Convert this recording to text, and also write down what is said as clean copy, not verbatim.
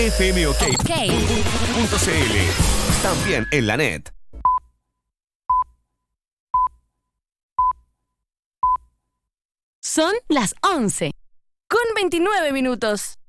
fmok.cl. También en la net. Son las 11:29.